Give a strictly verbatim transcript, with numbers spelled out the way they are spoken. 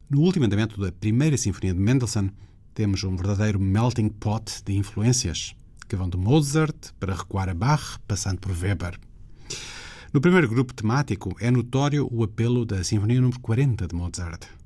No último andamento da primeira sinfonia de Mendelssohn, temos um verdadeiro melting pot de influências, que vão de Mozart para recuar a Bach, passando por Weber. No primeiro grupo temático é notório o apelo da Sinfonia número quarenta de Mozart.